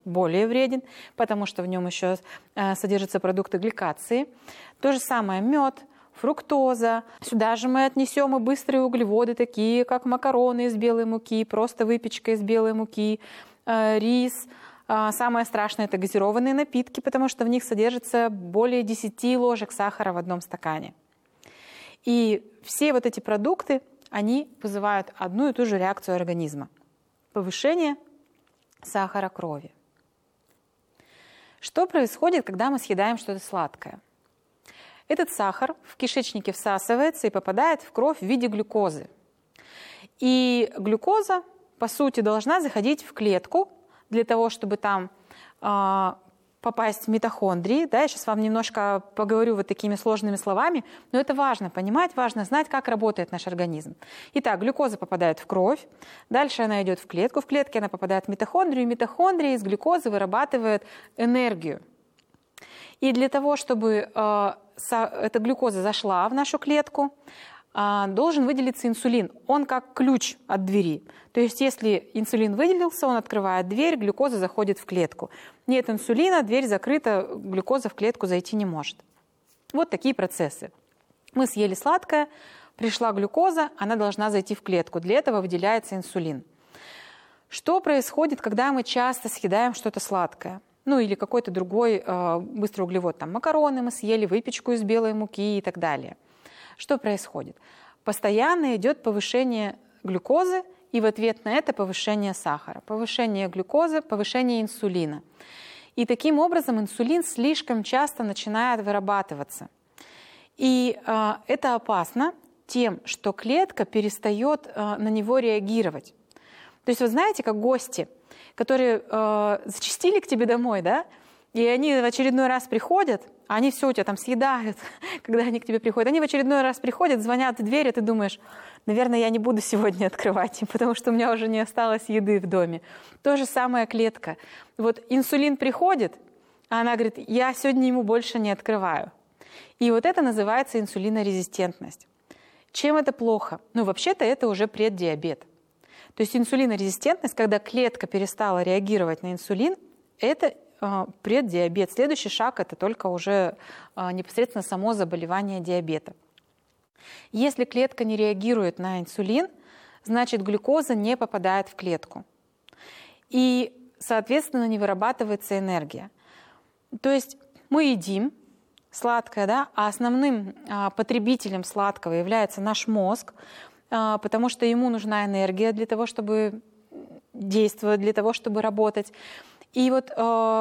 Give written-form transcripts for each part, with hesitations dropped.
более вреден, потому что в нем еще содержатся продукты гликации. То же самое мед, фруктоза. Сюда же мы отнесем и быстрые углеводы, такие как макароны из белой муки, просто выпечка из белой муки, рис. Самое страшное – это газированные напитки, потому что в них содержится более 10 ложек сахара в одном стакане. И все вот эти продукты, они вызывают одну и ту же реакцию организма – повышение сахара крови. Что происходит, когда мы съедаем что-то сладкое? Этот сахар в кишечнике всасывается и попадает в кровь в виде глюкозы. И глюкоза, по сути, должна заходить в клетку для того, чтобы там попасть в митохондрии. Да, я сейчас вам немножко поговорю вот такими сложными словами, но это важно понимать, важно знать, как работает наш организм. Итак, глюкоза попадает в кровь, дальше она идет в клетке она попадает в митохондрию, и митохондрия из глюкозы вырабатывает энергию. И для того, чтобы эта глюкоза зашла в нашу клетку, должен выделиться инсулин. Он как ключ от двери. То есть если инсулин выделился, он открывает дверь, глюкоза заходит в клетку. Нет инсулина, дверь закрыта, глюкоза в клетку зайти не может. Вот такие процессы. Мы съели сладкое, пришла глюкоза, она должна зайти в клетку. Для этого выделяется инсулин. Что происходит, когда мы часто съедаем что-то сладкое? Ну или какой-то другой быстрый углевод. Там макароны мы съели, выпечку из белой муки и так далее. Что происходит? Постоянно идет повышение глюкозы, и в ответ на это повышение сахара. Повышение глюкозы, повышение инсулина. И таким образом инсулин слишком часто начинает вырабатываться. И это опасно тем, что клетка перестает на него реагировать. То есть вы знаете, как гости, которые зачастили к тебе домой, да? И они в очередной раз приходят, а они все у тебя там съедают, когда они к тебе приходят. Они в очередной раз приходят, звонят в дверь, и ты думаешь, наверное, я не буду сегодня открывать, потому что у меня уже не осталось еды в доме. То же самое клетка. Вот инсулин приходит, а она говорит, я сегодня ему больше не открываю. И вот это называется инсулинорезистентность. Чем это плохо? Ну, вообще-то это уже преддиабет. То есть инсулинорезистентность, когда клетка перестала реагировать на инсулин, это преддиабет. Следующий шаг – это только уже непосредственно само заболевание диабета. Если клетка не реагирует на инсулин, значит глюкоза не попадает в клетку. И, соответственно, не вырабатывается энергия. То есть мы едим сладкое, да, а основным потребителем сладкого является наш мозг, потому что ему нужна энергия для того, чтобы действовать, для того, чтобы работать. И вот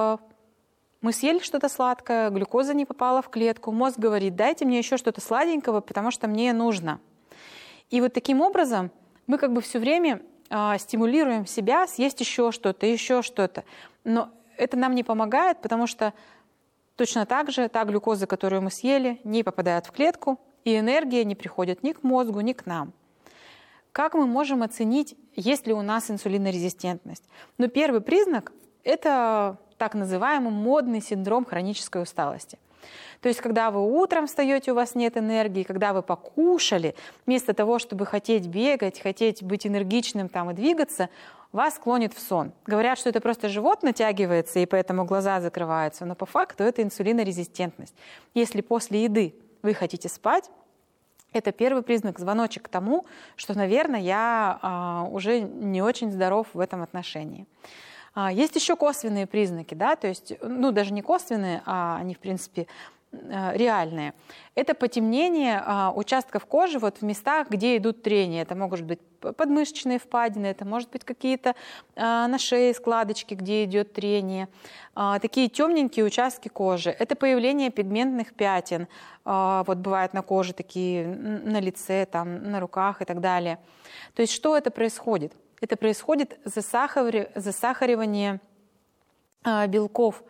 мы съели что-то сладкое, глюкоза не попала в клетку, мозг говорит, дайте мне еще что-то сладенького, потому что мне нужно. И вот таким образом мы как бы все время стимулируем себя съесть еще что-то, еще что-то. Но это нам не помогает, потому что точно так же та глюкоза, которую мы съели, не попадает в клетку, и энергия не приходит ни к мозгу, ни к нам. Как мы можем оценить, есть ли у нас инсулинорезистентность? Ну, первый признак – это так называемый модный синдром хронической усталости. То есть, когда вы утром встаете, у вас нет энергии, когда вы покушали, вместо того, чтобы хотеть бегать, хотеть быть энергичным там, и двигаться, вас клонит в сон. Говорят, что это просто живот натягивается, и поэтому глаза закрываются, но по факту это инсулинорезистентность. Если после еды вы хотите спать, это первый признак, звоночек к тому, что, наверное, я уже не очень здоров в этом отношении. Есть еще косвенные признаки, да, то есть, ну, даже не косвенные, а они, в принципе, реальные. Это потемнение участков кожи вот в местах, где идут трения. Это могут быть подмышечные впадины, это может быть какие-то на шее складочки, где идет трение. Такие темненькие участки кожи. Это появление пигментных пятен. Вот бывают на коже такие, на лице, там, на руках и так далее. То есть что это происходит? Это происходит засахаривание белков,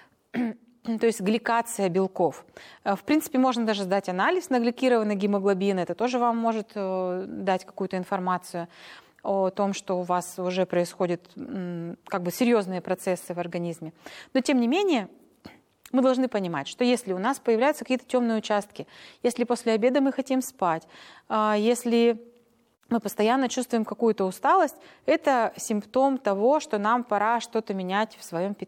то есть гликация белков. В принципе, можно даже сдать анализ на гликированный гемоглобин. Это тоже вам может дать какую-то информацию о том, что у вас уже происходят как бы серьезные процессы в организме. Но тем не менее, мы должны понимать, что если у нас появляются какие-то темные участки, если после обеда мы хотим спать, если мы постоянно чувствуем какую-то усталость, это симптом того, что нам пора что-то менять в своем питании.